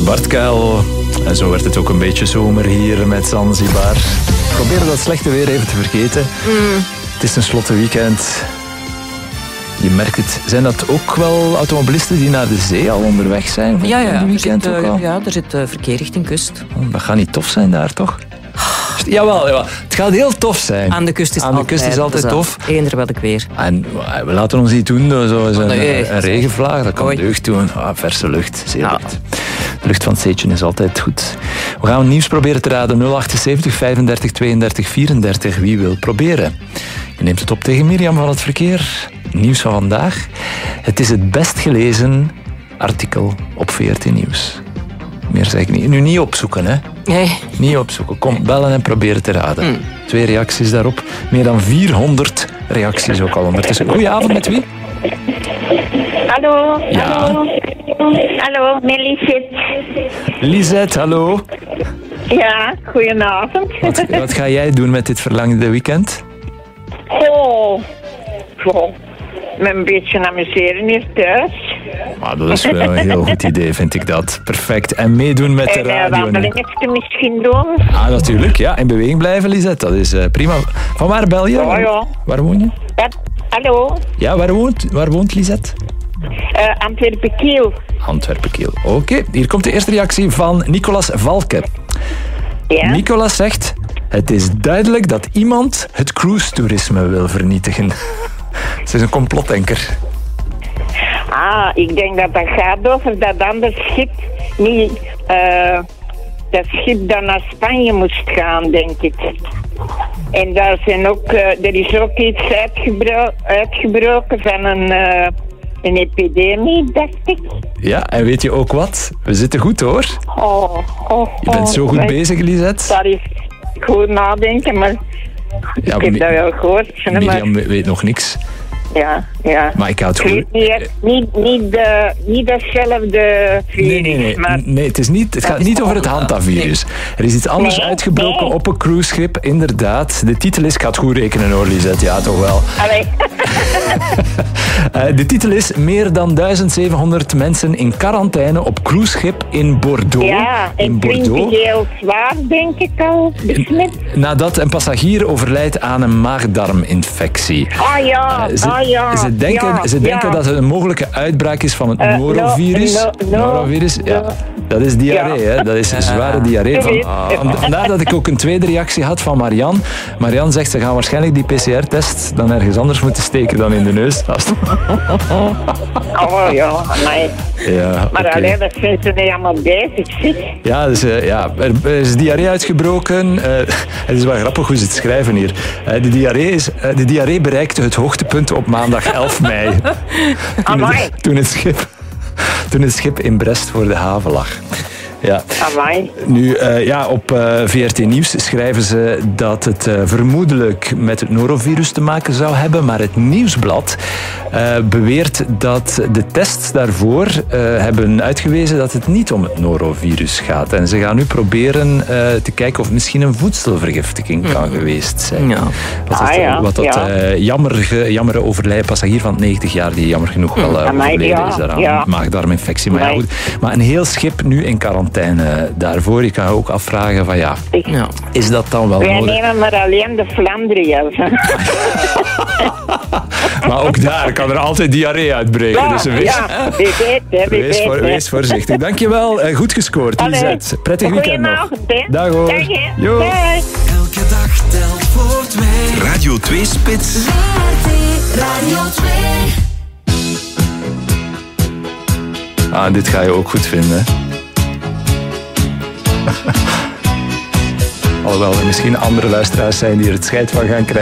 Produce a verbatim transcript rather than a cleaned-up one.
Bart Kuil. En zo werd het ook een beetje zomer hier met Zanzibar. Probeer dat slechte weer even te vergeten. Mm. Het is tenslotte weekend. Je merkt het. Zijn dat ook wel automobilisten die naar de zee al onderweg zijn? Ja, ja, de weekend er zit, ook al? uh, ja, er zit uh, verkeer richting kust. Oh, dat gaat niet tof zijn daar, toch? Jawel, jawel, het gaat heel tof zijn. Aan de kust is, Aan de altijd, kust is altijd tof. Eender welk weer. En we laten ons niet doen, zoals een, nee, een regenvlaag, dat kan Oei. deugd doen. Ah, verse lucht, zeelucht. Ja. De lucht van het zeetje is altijd goed. We gaan het nieuws proberen te raden. nul achtenzeventig, vijfendertig, tweeëndertig, vierendertig. Wie wil proberen? Je neemt het op tegen Mirjam van het verkeer. Nieuws van vandaag. Het is het best gelezen artikel op V R T Nieuws. Meer zeg ik niet. Nu niet opzoeken, hè. Nee. Niet opzoeken. Kom, bellen en proberen te raden. Hmm. Twee reacties daarop. Meer dan vierhonderd reacties ook al ondertussen. Goedenavond, met wie? Hallo. Ja. Hallo. Hallo, met Lisette. Lisette, hallo. Ja, goedenavond. Wat, wat ga jij doen met dit verlangde weekend? Oh, goh. Me een beetje amuseren hier thuis. Maar dat is wel een heel goed idee, vind ik dat. Perfect. En meedoen met de En uh, radio. nu. wandelingetje misschien doen. Ah, natuurlijk. Ja, in beweging blijven, Lisette. Dat is uh, prima. Van waar bel je? Ja, ja. Waar woon je? Ja, hallo. Ja, waar woont, waar woont Lisette? Uh, Antwerpen-Kiel. Antwerpen-Kiel. Oké, okay. Hier komt de eerste reactie van Nicolas Valke. Ja? Nicolas zegt: het is duidelijk dat iemand het cruise-toerisme wil vernietigen. Ze is een complotdenker. Ah, ik denk dat dat gaat over dat ander schip. Niet, uh, dat schip dat naar Spanje moest gaan, denk ik. En daar zijn ook, uh, er is ook iets uitgebro- uitgebroken van een, uh, een epidemie, dacht ik. Ja, en weet je ook wat? We zitten goed, hoor. Oh, oh, Je bent zo goed oh, bezig, Lisette. Dat is goed nadenken, maar Ja, ik heb Mi- dat wel gehoord. hè, maar, Mirjam weet nog niks. ja, ja. Maar ik ga het Ik goed. weet niet, echt- niet, niet, de, niet datzelfde virus, Nee, nee, nee. maar... nee het, is niet, het gaat niet over het Hantavirus. Er is iets anders Nee, uitgebroken nee. op een cruiseschip, inderdaad. De titel is, ik ga het goed rekenen hoor, Lisette, ja toch wel. Allee. Uh, de titel is meer dan duizend zevenhonderd mensen in quarantaine op cruiseschip in Bordeaux. Ja, in en klinkt Bordeaux. heel zwaar, denk ik al, besmet. Nadat een passagier overlijdt aan een maagdarminfectie. Ah ja, Uh, ze, ah ja. ze denken, ja, ze denken ja. dat het een mogelijke uitbraak is van het Eh, norovirus. no- no- no- norovirus, ja. Dat is diarree, Ja. hè? Dat is een zware diarree. Ik Van, weet. van- vandaar dat ik ook een tweede reactie had van Marianne. Marianne zegt, ze gaan waarschijnlijk die P C R-test dan ergens anders moeten steken dan in de neus. Oh ja, nee. Ja, Maar oké. alleen, dat zijn ze niet allemaal bezig, zeg. Ja, dus, uh, ja, er, er is diarree uitgebroken. Uh, het is wel grappig hoe ze het schrijven hier. Uh, de, diarree is, uh, de diarree bereikte het hoogtepunt op maandag elf mei. toen, Amai. het, toen, het schip, toen het schip in Brest voor de haven lag. Ja. Amai. Nu, uh, ja, op uh, V R T Nieuws schrijven ze dat het uh, vermoedelijk met het norovirus te maken zou hebben, maar het Nieuwsblad uh, beweert dat de tests daarvoor uh, hebben uitgewezen dat het niet om het norovirus gaat. En ze gaan nu proberen uh, te kijken of het misschien een voedselvergiftiging kan geweest zijn. Ja. Wat dat, Ah, ja. wat dat Ja. uh, jammerige, jammere overlijden passagier van negentig jaar, die jammer genoeg wel uh, Amai, overleden ja, is daaraan. ja. Maagdarminfectie. Maar, ja, Amai. goed. Maar een heel schip nu in quarantaine daarvoor. Je kan je ook afvragen van ja, Ja. is dat dan wel Wij nodig? nemen maar alleen de Flandriërs. hè. Maar ook daar kan er altijd diarree uitbreken. Ja, dus wees, ja, wie weet, hè, wie wees, weet. voor, hè. wees voorzichtig. Dankjewel. Uh, goed gescoord, Allee, Lisette. Prettig weekend nog. goedenavond, hè. Dag hoor. Dag, hè. Jo. Dag. Elke dag telt voor twee. Radio twee Spits. Radio twee. Ah, dit ga je ook goed vinden. Alhoewel er misschien andere luisteraars zijn die er het scheid van gaan krijgen.